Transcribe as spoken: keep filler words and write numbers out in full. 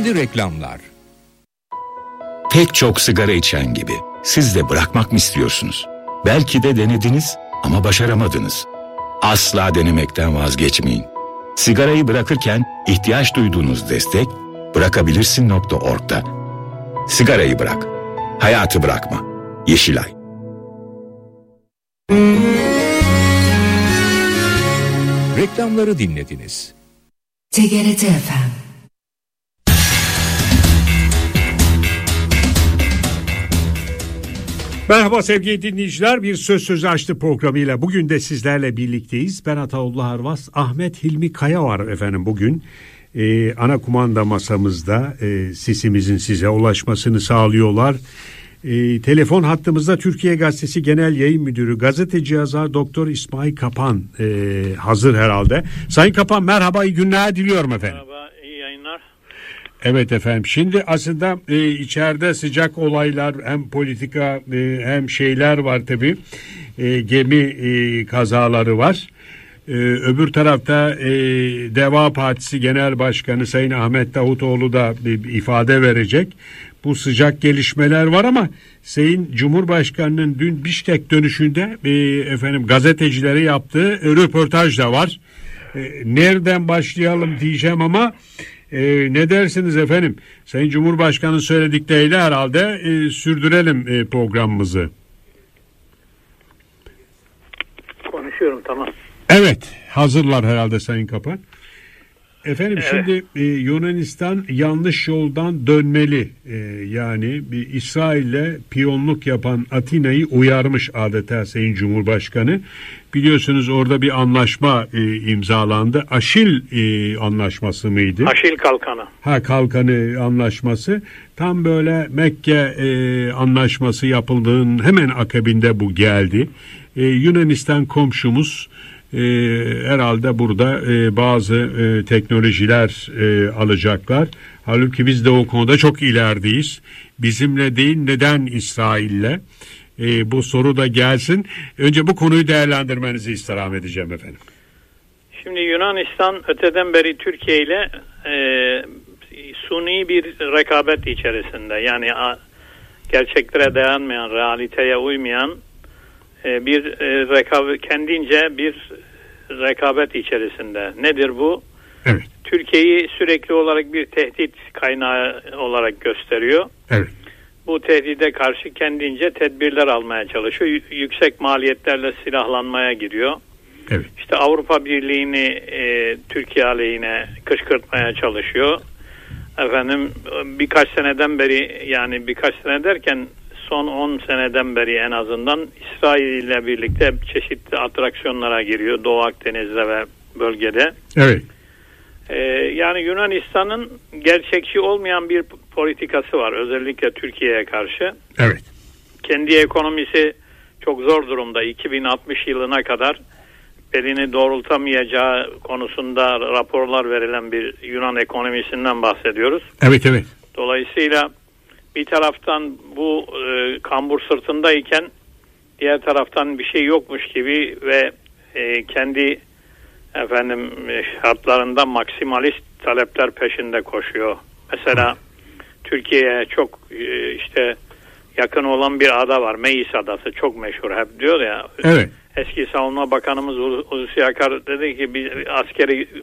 Şimdi reklamlar. Pek çok sigara içen gibi siz de bırakmak mı istiyorsunuz? Belki de denediniz ama başaramadınız. Asla denemekten vazgeçmeyin. Sigarayı bırakırken ihtiyaç duyduğunuz destek bırakabilirsin nokta org'da. Sigarayı bırak. Hayatı bırakma. Yeşilay. Reklamları dinlediniz. T G R T F M. Merhaba sevgili dinleyiciler, bir Söz Sözü Açtı programıyla bugün de sizlerle birlikteyiz. Ben Ataullah Arvas, Ahmet Hilmi Kaya var efendim bugün. Ee, ana kumanda masamızda e, sesimizin size ulaşmasını sağlıyorlar. E, telefon hattımızda Türkiye Gazetesi Genel Yayın Müdürü Gazeteci yazar Doktor İsmail Kapan e, hazır herhalde. Sayın Kapan merhaba, iyi günler diliyorum efendim. Merhaba, iyi yayınlar. Evet efendim, şimdi aslında e, içeride sıcak olaylar, hem politika e, hem şeyler var tabii, e, gemi e, kazaları var. Ee, öbür tarafta e, Deva Partisi Genel Başkanı Sayın Ahmet Davutoğlu da bir, bir ifade verecek. Bu sıcak gelişmeler var ama Sayın Cumhurbaşkanı'nın dün Bişkek dönüşünde e, efendim gazetecilere yaptığı e, röportaj da var. E, nereden başlayalım diyeceğim ama e, ne dersiniz efendim? Sayın Cumhurbaşkanı'nın söyledikleriyle herhalde e, sürdürelim e, programımızı. Konuşuyorum, tamam. Evet, hazırlar herhalde Sayın Kapan. Efendim evet. Şimdi e, Yunanistan yanlış yoldan dönmeli. E, yani bir İsrail'le piyonluk yapan Atina'yı uyarmış adeta Sayın Cumhurbaşkanı. Biliyorsunuz orada bir anlaşma e, imzalandı. Aşil e, anlaşması mıydı? Aşil kalkanı. Ha, kalkanı anlaşması. Tam böyle Mekke e, anlaşması yapıldığının hemen akabinde bu geldi. E, Yunanistan komşumuz. Ee, herhalde burada e, bazı e, teknolojiler e, alacaklar. Halbuki biz de o konuda çok ilerideyiz. Bizimle değil, neden İsrail'le? E, bu soru da gelsin. Önce bu konuyu değerlendirmenizi istirham edeceğim efendim. Şimdi Yunanistan öteden beri Türkiye ile e, suni bir rekabet içerisinde. Yani a, gerçeklere dayanmayan, realiteye uymayan bir e, rekabet, kendince bir rekabet içerisinde. Nedir bu? Evet. Türkiye'yi sürekli olarak bir tehdit kaynağı olarak gösteriyor. Evet. Bu tehdide karşı kendince tedbirler almaya çalışıyor. Y- yüksek maliyetlerle silahlanmaya giriyor. Evet. İşte Avrupa Birliği'ni e, Türkiye aleyhine kışkırtmaya çalışıyor. Efendim birkaç seneden beri, yani birkaç sene derken son on seneden beri en azından İsrail ile birlikte çeşitli atraksiyonlara giriyor Doğu Akdeniz'de ve bölgede. Evet. Ee, yani Yunanistan'ın gerçekçi olmayan bir politikası var, özellikle Türkiye'ye karşı. Evet. Kendi ekonomisi çok zor durumda. iki bin altmış yılına kadar belini doğrultamayacağı konusunda raporlar verilen bir Yunan ekonomisinden bahsediyoruz. Evet, evet. Dolayısıyla bir taraftan bu e, kambur sırtındayken diğer taraftan bir şey yokmuş gibi ve e, kendi efendim e, şartlarında maksimalist talepler peşinde koşuyor. Mesela Türkiye'ye çok e, işte yakın olan bir ada var. Meis Adası, çok meşhur, hep diyor ya. Evet. Eski Savunma Bakanımız Hulusi Akar dedi ki bir askeri